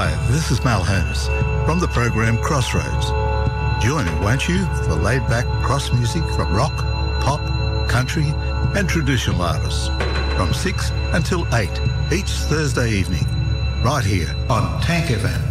Hi, this is Mal Holmes from the program Crossroads. Join me, won't you, for laid-back cross music from rock, pop, country and traditional artists from 6 until 8 each Thursday evening, right here on Tank FM.